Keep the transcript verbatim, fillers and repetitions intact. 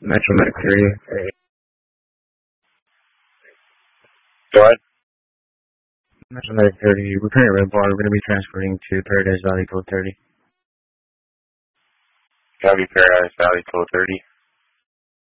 Metro Medic thirty. What? Metro Medic thirty. We're currently Red Bar. We're going to be transferring to Paradise Valley Code thirty. Cali Paradise Valley Code thirty.